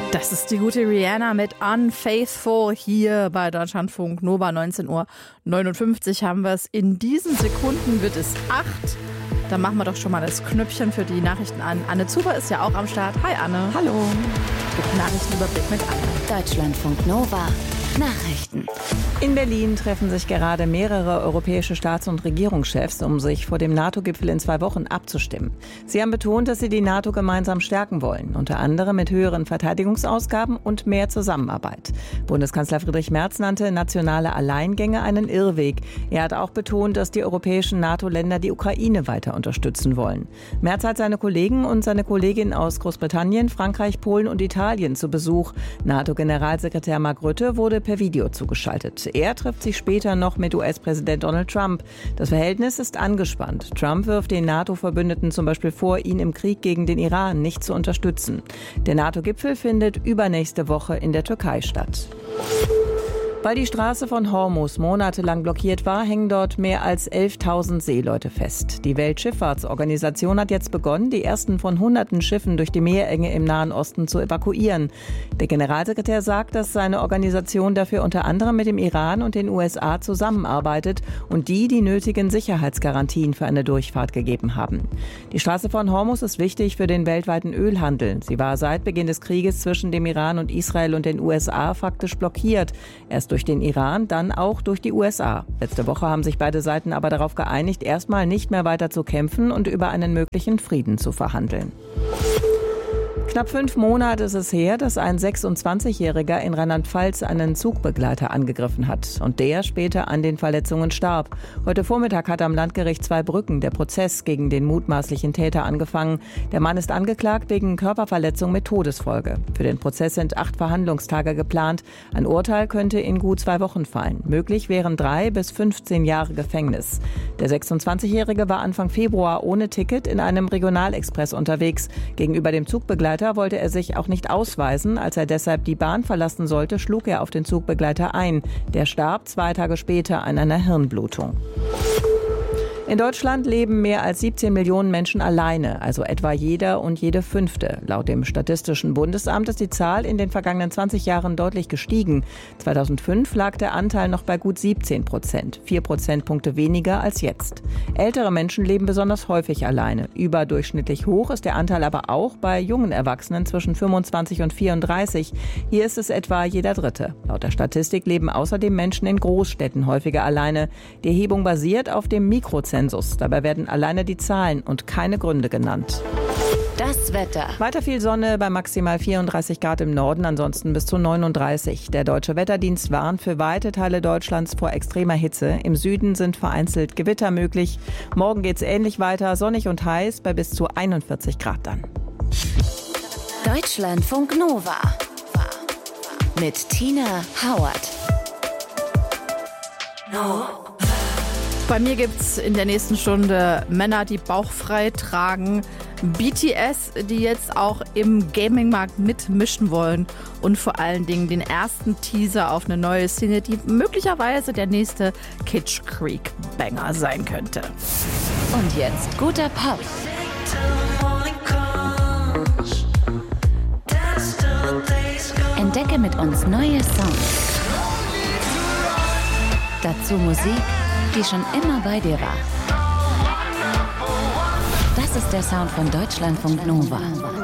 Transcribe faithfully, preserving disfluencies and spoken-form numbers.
Das ist die gute Rihanna mit Unfaithful hier bei Deutschlandfunk Nova. Neunzehn Uhr neunundfünfzig haben wir es. In diesen Sekunden wird es acht. Dann machen wir doch schon mal das Knöpfchen für die Nachrichten an. Anne Zuber ist ja auch am Start. Hi Anne. Hallo. Nachrichtenüberblick mit Anne. Deutschlandfunk Nova. Nachrichten. In Berlin treffen sich gerade mehrere europäische Staats- und Regierungschefs, um sich vor dem NATO-Gipfel in zwei Wochen abzustimmen. Sie haben betont, dass sie die NATO gemeinsam stärken wollen, unter anderem mit höheren Verteidigungsausgaben und mehr Zusammenarbeit. Bundeskanzler Friedrich Merz nannte nationale Alleingänge einen Irrweg. Er hat auch betont, dass die europäischen NATO-Länder die Ukraine weiter unterstützen wollen. Merz hat seine Kollegen und seine Kolleginnen aus Großbritannien, Frankreich, Polen und Italien zu Besuch. NATO-Generalsekretär Mark Rutte wurde per Video zugeschaltet. Er trifft sich später noch mit U S-Präsident Donald Trump. Das Verhältnis ist angespannt. Trump wirft den NATO-Verbündeten zum Beispiel vor, ihn im Krieg gegen den Iran nicht zu unterstützen. Der NATO-Gipfel findet übernächste Woche in der Türkei statt. Weil die Straße von Hormuz monatelang blockiert war, hängen dort mehr als elftausend Seeleute fest. Die Weltschifffahrtsorganisation hat jetzt begonnen, die ersten von hunderten Schiffen durch die Meerenge im Nahen Osten zu evakuieren. Der Generalsekretär sagt, dass seine Organisation dafür unter anderem mit dem Iran und den U S A zusammenarbeitet und die die nötigen Sicherheitsgarantien für eine Durchfahrt gegeben haben. Die Straße von Hormuz ist wichtig für den weltweiten Ölhandel. Sie war seit Beginn des Krieges zwischen dem Iran und Israel und den U S A faktisch blockiert. Erst durch den Iran, dann auch durch die U S A. Letzte Woche haben sich beide Seiten aber darauf geeinigt, erstmal nicht mehr weiter zu kämpfen und über einen möglichen Frieden zu verhandeln. Knapp fünf Monate ist es her, dass ein sechsundzwanzigjähriger in Rheinland-Pfalz einen Zugbegleiter angegriffen hat und der später an den Verletzungen starb. Heute Vormittag hat am Landgericht Zweibrücken der Prozess gegen den mutmaßlichen Täter angefangen. Der Mann ist angeklagt wegen Körperverletzung mit Todesfolge. Für den Prozess sind acht Verhandlungstage geplant. Ein Urteil könnte in gut zwei Wochen fallen. Möglich wären drei bis fünfzehn Jahre Gefängnis. Der sechsundzwanzigjährige war Anfang Februar ohne Ticket in einem Regionalexpress unterwegs. Gegenüber dem Zugbegleiter wollte er sich auch nicht ausweisen. Als er deshalb die Bahn verlassen sollte, schlug er auf den Zugbegleiter ein. Der starb zwei Tage später an einer Hirnblutung. In Deutschland leben mehr als siebzehn Millionen Menschen alleine, also etwa jeder und jede Fünfte. Laut dem Statistischen Bundesamt ist die Zahl in den vergangenen zwanzig Jahren deutlich gestiegen. zweitausendfünf lag der Anteil noch bei gut siebzehn Prozent, vier Prozentpunkte weniger als jetzt. Ältere Menschen leben besonders häufig alleine. Überdurchschnittlich hoch ist der Anteil aber auch bei jungen Erwachsenen zwischen fünfundzwanzig und vierunddreißig. Hier ist es etwa jeder Dritte. Laut der Statistik leben außerdem Menschen in Großstädten häufiger alleine. Die Erhebung basiert auf dem Mikrozentrum. Dabei werden alleine die Zahlen und keine Gründe genannt. Das Wetter. Weiter viel Sonne bei maximal vierunddreißig Grad im Norden, ansonsten bis zu neununddreißig. Der Deutsche Wetterdienst warnt für weite Teile Deutschlands vor extremer Hitze. Im Süden sind vereinzelt Gewitter möglich. Morgen geht es ähnlich weiter, sonnig und heiß bei bis zu einundvierzig Grad dann. Deutschlandfunk Nova mit Tina Howard. No. Bei mir gibt's in der nächsten Stunde Männer, die bauchfrei tragen, B T S, die jetzt auch im Gaming-Markt mitmischen wollen und vor allen Dingen den ersten Teaser auf eine neue Szene, die möglicherweise der nächste Kitsch Creek Banger sein könnte. Und jetzt guter Pop. Entdecke mit uns neue Songs. Dazu Musik, die schon immer bei dir war. Das ist der Sound von Deutschlandfunk Nova.